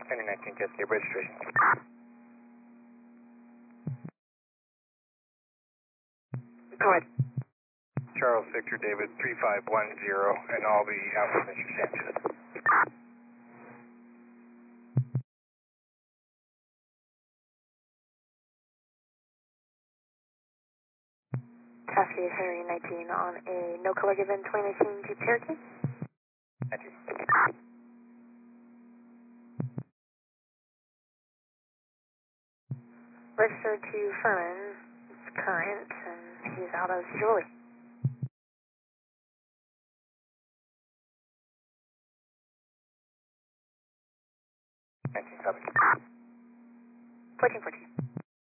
2019 Cascade registration. Go ahead. Charles Victor David 3510 and all the Alpha Mr. Sanchez. Cascade Henry 19 on a no color given 2019 Jeep Cherokee. Thank you. Registered to Furman. It's current and he's out of Cedar Woolley. 19 copy. 1414.